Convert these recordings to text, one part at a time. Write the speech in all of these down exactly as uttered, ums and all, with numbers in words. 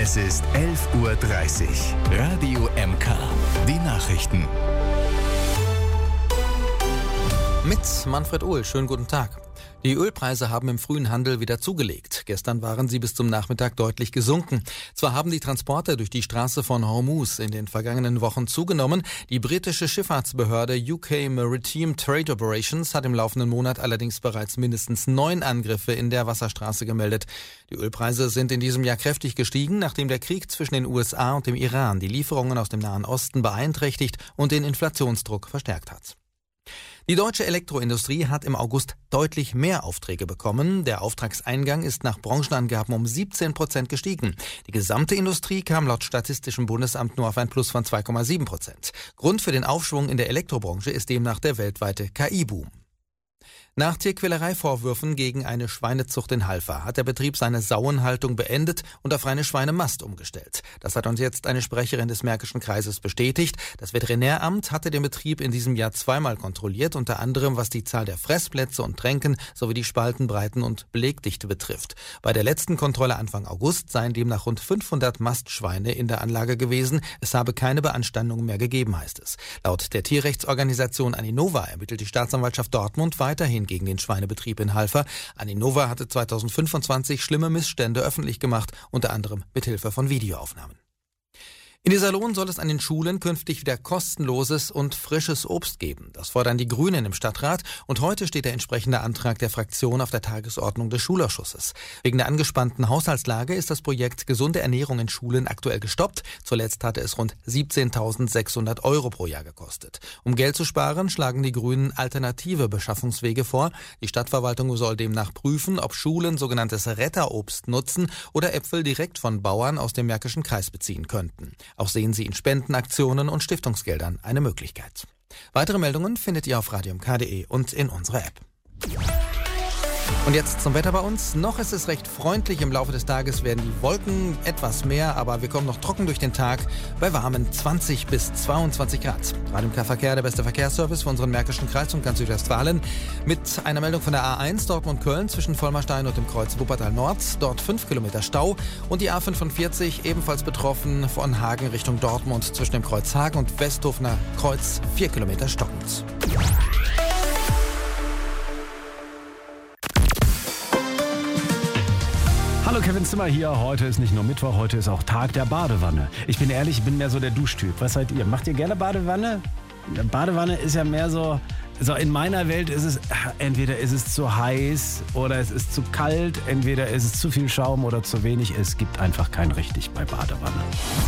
Es ist elf Uhr dreißig. Radio M K. Die Nachrichten. Mit Manfred Uhl. Schönen guten Tag. Die Ölpreise haben im frühen Handel wieder zugelegt. Gestern waren sie bis zum Nachmittag deutlich gesunken. Zwar haben die Transporte durch die Straße von Hormuz in den vergangenen Wochen zugenommen. Die britische Schifffahrtsbehörde U K Maritime Trade Operations hat im laufenden Monat allerdings bereits mindestens neun Angriffe in der Wasserstraße gemeldet. Die Ölpreise sind in diesem Jahr kräftig gestiegen, nachdem der Krieg zwischen den U S A und dem Iran die Lieferungen aus dem Nahen Osten beeinträchtigt und den Inflationsdruck verstärkt hat. Die deutsche Elektroindustrie hat im August deutlich mehr Aufträge bekommen. Der Auftragseingang ist nach Branchenangaben um siebzehn Prozent gestiegen. Die gesamte Industrie kam laut Statistischem Bundesamt nur auf ein Plus von zwei Komma sieben Prozent. Grund für den Aufschwung in der Elektrobranche ist demnach der weltweite K I-Boom. Nach Tierquälereivorwürfen gegen eine Schweinezucht in Halver hat der Betrieb seine Sauenhaltung beendet und auf reine Schweinemast umgestellt. Das hat uns jetzt eine Sprecherin des Märkischen Kreises bestätigt. Das Veterinäramt hatte den Betrieb in diesem Jahr zweimal kontrolliert, unter anderem was die Zahl der Fressplätze und Tränken sowie die Spaltenbreiten und Belegdichte betrifft. Bei der letzten Kontrolle Anfang August seien demnach rund fünfhundert Mastschweine in der Anlage gewesen. Es habe keine Beanstandungen mehr gegeben, heißt es. Laut der Tierrechtsorganisation Aninova ermittelt die Staatsanwaltschaft Dortmund weiterhin gegen den Schweinebetrieb in Halver. Aninova hatte zweitausendfünfundzwanzig schlimme Missstände öffentlich gemacht, unter anderem mit Hilfe von Videoaufnahmen. In Iserlohn soll es an den Schulen künftig wieder kostenloses und frisches Obst geben. Das fordern die Grünen im Stadtrat und heute steht der entsprechende Antrag der Fraktion auf der Tagesordnung des Schulausschusses. Wegen der angespannten Haushaltslage ist das Projekt Gesunde Ernährung in Schulen aktuell gestoppt. Zuletzt hatte es rund siebzehntausendsechshundert Euro pro Jahr gekostet. Um Geld zu sparen, schlagen die Grünen alternative Beschaffungswege vor. Die Stadtverwaltung soll demnach prüfen, ob Schulen sogenanntes Retterobst nutzen oder Äpfel direkt von Bauern aus dem Märkischen Kreis beziehen könnten. Auch sehen Sie in Spendenaktionen und Stiftungsgeldern eine Möglichkeit. Weitere Meldungen findet ihr auf radio m k punkt de und in unserer App. Und jetzt zum Wetter bei uns. Noch ist es recht freundlich. Im Laufe des Tages werden die Wolken etwas mehr, aber wir kommen noch trocken durch den Tag bei warmen zwanzig bis zweiundzwanzig Grad. Radio M K Verkehr, der beste Verkehrsservice für unseren Märkischen Kreis und ganz Südwestfalen. Mit einer Meldung von der A eins Dortmund-Köln zwischen Vollmerstein und dem Kreuz Wuppertal-Nord. Dort fünf Kilometer Stau. Und die A fünfundvierzig ebenfalls betroffen von Hagen Richtung Dortmund zwischen dem Kreuz Hagen und Westhofener Kreuz vier Kilometer stockend. Hallo, Kevin Zimmer hier. Heute ist nicht nur Mittwoch, heute ist auch Tag der Badewanne. Ich bin ehrlich, ich bin mehr so der Duschtyp. Was seid ihr? Macht ihr gerne Badewanne? Badewanne ist ja mehr so, so in meiner Welt ist es, entweder ist es zu heiß oder es ist zu kalt, entweder ist es zu viel Schaum oder zu wenig. Es gibt einfach kein richtig bei Badewanne.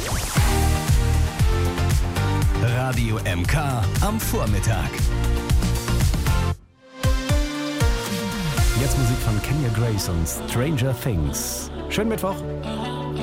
Radio M K am Vormittag. Jetzt Musik von Kenya Grace und Stranger Things. Schönen Mittwoch.